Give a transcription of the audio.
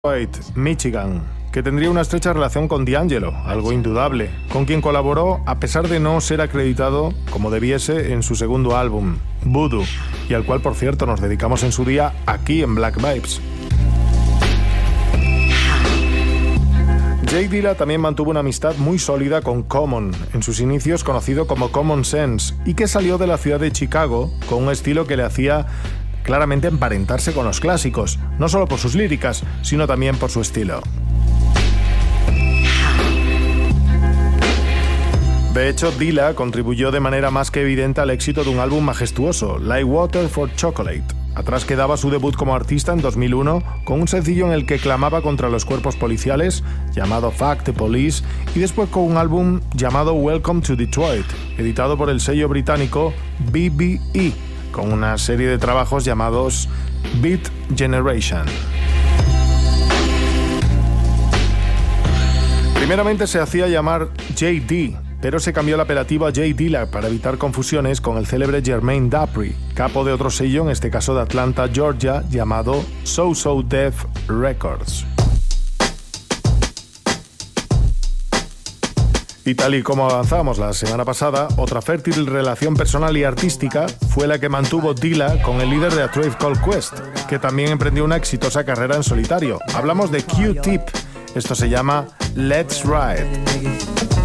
Detroit, Michigan, que tendría una estrecha relación con D'Angelo, algo indudable, con quien colaboró a pesar de no ser acreditado como debiese en su segundo álbum, Voodoo, y al cual, por cierto, nos dedicamos en su día aquí en Black Vibes. J Dilla también mantuvo una amistad muy sólida con Common, en sus inicios conocido como Common Sense, y que salió de la ciudad de Chicago con un estilo que le hacía claramente emparentarse con los clásicos, no solo por sus líricas, sino también por su estilo. De hecho, Dilla contribuyó de manera más que evidente al éxito de un álbum majestuoso, Like Water for Chocolate. Atrás quedaba su debut como artista en 2001, con un sencillo en el que clamaba contra los cuerpos policiales, llamado Fuck the Police, y después con un álbum llamado Welcome to Detroit, editado por el sello británico BBE, con una serie de trabajos llamados Beat Generation. Primeramente se hacía llamar JD, pero se cambió el apelativo a J Dilla para evitar confusiones con el célebre Jermaine Dupri, capo de otro sello, en este caso de Atlanta, Georgia, llamado So So Def Records. Y tal y como avanzamos la semana pasada, otra fértil relación personal y artística fue la que mantuvo Dilla con el líder de A Tribe Called Quest, que también emprendió una exitosa carrera en solitario. Hablamos de Q-Tip. Esto se llama Let's Ride.